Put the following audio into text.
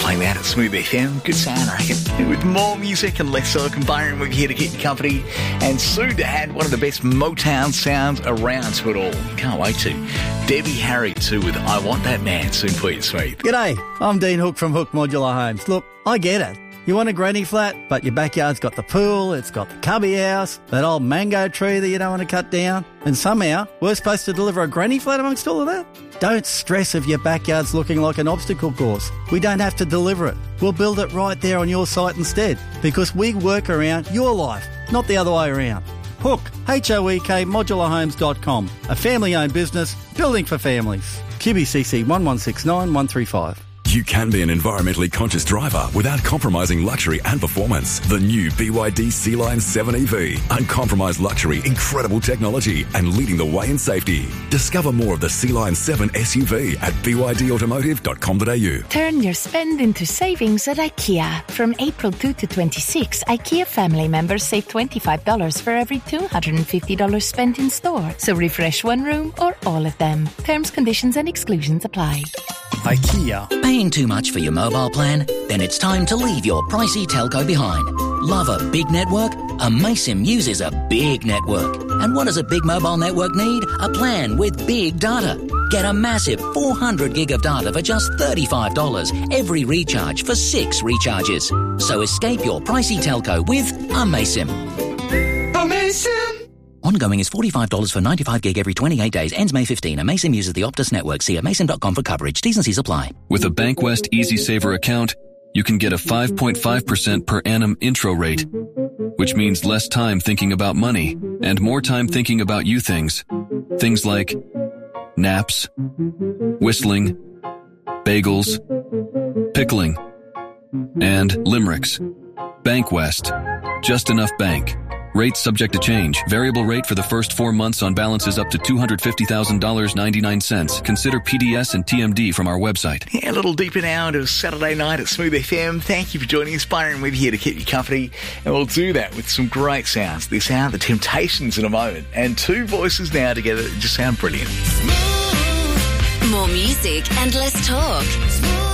playing that at Smooth FM. Good sound, I reckon. With more music and less talk, and Byron, we're here to keep you company. And soon to add one of the best Motown sounds around to it all. Can't wait to. Debbie Harry too with I Want That Man, soon for you, Smooth. G'day, I'm Dean Hook from Hook Modular Homes. Look, I get it. You want a granny flat, but your backyard's got the pool, it's got the cubby house, that old mango tree that you don't want to cut down, and somehow we're supposed to deliver a granny flat amongst all of that? Don't stress if your backyard's looking like an obstacle course. We don't have to deliver it. We'll build it right there on your site instead, because we work around your life, not the other way around. Hook, H-O-E-K, modularhomes.com, a family-owned business, building for families. QBCC 1169 135. You can be an environmentally conscious driver without compromising luxury and performance. The new BYD Sea-Line 7 EV. Uncompromised luxury, incredible technology, and leading the way in safety. Discover more of the Sea-Line 7 SUV at bydautomotive.com.au. Turn your spend into savings at IKEA. From April 2 to 26, IKEA family members save $25 for every $250 spent in store. So refresh one room or all of them. Terms, conditions and exclusions apply. IKEA. Paying too much for your mobile plan? Then it's time to leave your pricey telco behind. Love a big network? Amaysim uses a big network. And what does a big mobile network need? A plan with big data. Get a massive 400 gig of data for just $35 every recharge for 6 recharges. So escape your pricey telco with Amaysim. Amaysim! Ongoing is $45 for 95 gig every 28 days. Ends May 15. Amaysim uses the Optus network. See amaysim.com for coverage. T's and C's apply. With a Bankwest Easy Saver account, you can get a 5.5% per annum intro rate, which means less time thinking about money and more time thinking about you things. Things like naps, whistling, bagels, pickling, and limericks. Bankwest. Just enough bank. Rates subject to change. Variable rate for the first 4 months on balances up to $250,000.99. Consider PDS and TMD from our website. Yeah, a little deeper now into Saturday night at Smooth FM. Thank you for joining us. Byron with you here to keep you company. And we'll do that with some great sounds. This hour, The Temptations in a moment. And 2 voices now together that just sound brilliant. More music and less talk.